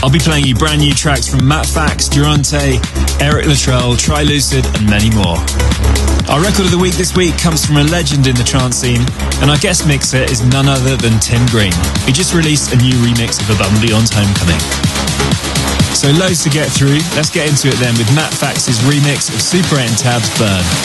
I'll be playing you brand new tracks from Matt Fax, Durante, Eric Luttrell, Trilucid, and many more. Our record of the week this week comes from a legend in the trance scene, and our guest mixer is none other than Tim Green. He just released a new remix of Above and Beyond's Homecoming. So loads to get through. Let's get into it then with Matt Fax's remix of Super 8 and Tab's Burn.